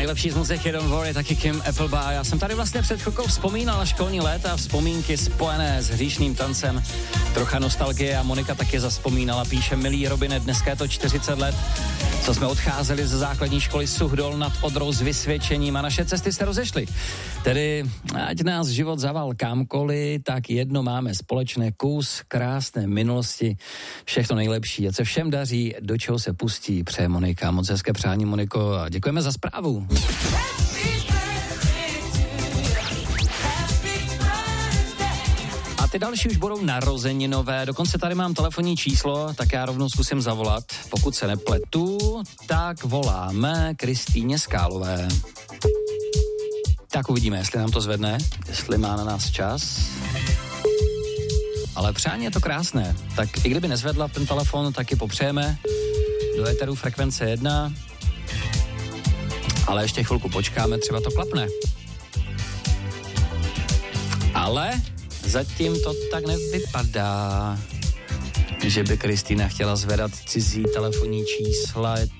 nejlepší z muziky Don't Worry, taky Kim Appleby. Já jsem tady vlastně před chvilkou vzpomínal na školní léta, vzpomínky spojené s hříšným tancem. Trocha nostalgie a Monika taky zavzpomínala, píše: milý Robine, dneska je to 40 let, co jsme odcházeli ze základní školy Suchdol nad Odrou s vysvědčením a naše cesty se rozešly. Tedy, ať nás život zaval kamkoliv, tak jedno máme společné, kus krásné minulosti, všechno nejlepší. Ať se všem daří, do čeho se pustí, přeje Monika. Moc hezké přání, Moniko, a děkujeme za zprávu. A ty další už budou narozeninové, dokonce tady mám telefonní číslo, tak já rovnou zkusím zavolat. Pokud se nepletu, tak voláme Kristýně Skálové. Tak uvidíme, jestli nám to zvedne, jestli má na nás čas. Ale přání je to krásné, tak i kdyby nezvedla ten telefon, tak ji popřejeme do éteru Frekvence 1. Ale ještě chvilku počkáme, třeba to klapne. Ale zatím to tak nevypadá, že by Kristýna chtěla zvedat cizí telefonní čísla. Je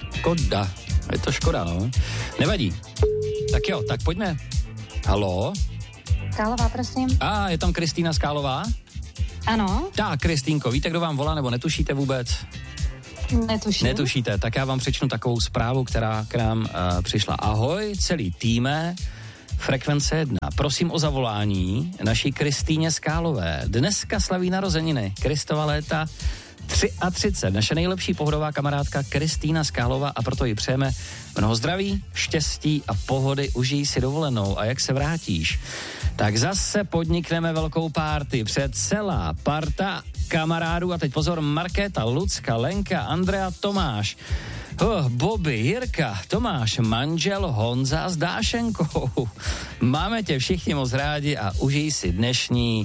to škoda, no. Nevadí. Tak jo, tak pojďme. Haló? Skálová, prosím. Je tam Kristýna Skálová? Ano. Tak, Kristýnko, víte, kdo vám volá, nebo netušíte vůbec? Netuším. Netušíte, tak já vám přečnu takovou zprávu, která k nám přišla. Ahoj, celý týme Frekvence 1. Prosím o zavolání naší Kristýně Skálové. Dneska slaví narozeniny. Kristova léta 33. Naše nejlepší pohodová kamarádka Kristýna Skálová a proto jí přejeme mnoho zdraví, štěstí a pohody. Užij si dovolenou a jak se vrátíš, tak zase podnikneme velkou párty. Před celá parta kamarádů a teď pozor, Markéta, Lucka, Lenka, Andrea, Tomáš, Bobby, Jirka, Tomáš, manžel Honza s Dášenkou. Máme tě všichni moc rádi a užij si dnešní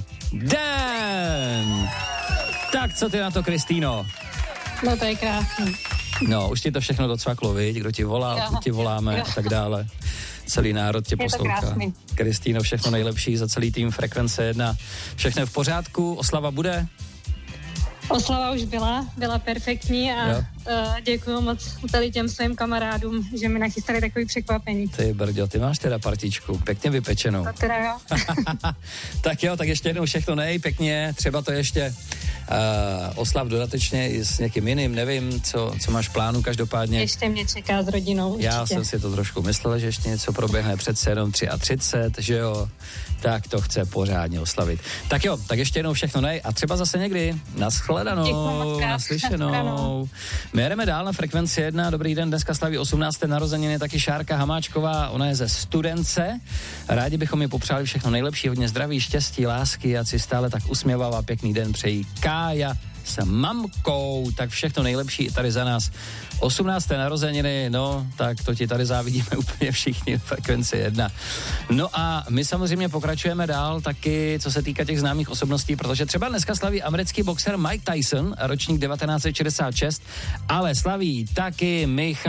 den. Tak co ty na to, Kristýno? No to je krásný. No, už ti to všechno docvaklo, viď? Kdo ti volá, pokud ti voláme a tak dále. Celý národ tě poslouchá. Kristýno, všechno nejlepší za celý tým Frekvence 1. Všechno v pořádku, oslava bude? Oslava už byla perfektní a děkuju moc tady těm svým kamarádům, že mi nachystali takový překvapení. Ty brďo, ty máš teda partičku, pěkně vypečenou. To teda jo. Tak jo, tak ještě jednou všechno pěkně, třeba to ještě oslav dodatečně i s někým jiným, nevím, co máš plánu každopádně. Ještě mě čeká s rodinou, určitě. Já jsem si to trošku myslel, že ještě něco proběhne, přece jenom 33, že jo, tak to chce pořádně oslavit. Tak jo, tak ještě jednou všechno a třeba zase někdy. Nashledanou, naslyšenou. My jedeme dál na Frekvenci 1. Dobrý den, dneska slaví 18. narozeniny taky Šárka Hamáčková, ona je ze Studence. Rádi bychom ji popřáli všechno nejlepší, hodně zdraví, štěstí, lásky, ať si stále tak usměvává, pěkný den přejí Kája s mamkou, tak všechno nejlepší tady za nás. 18. narozeniny, no, tak to ti tady závidíme úplně všichni v Frekvenci 1. No a my samozřejmě pokračujeme dál taky, co se týká těch známých osobností, protože třeba dneska slaví americký boxer Mike Tyson, ročník 1966, ale slaví taky Michal